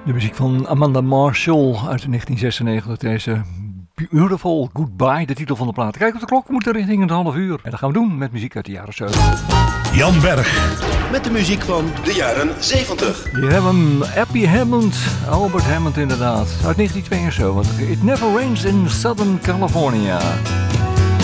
De muziek van Amanda Marshall uit 1996. Deze Beautiful Goodbye, de titel van de plaat. Kijk op de klok, we moeten richting het half uur. En dat gaan we doen met muziek uit de jaren 70. Jan Berg. Met de muziek van de jaren 70. Je hebt hem, Appy Hammond, Albert Hammond inderdaad. Uit 1972. It Never Rains in Southern California.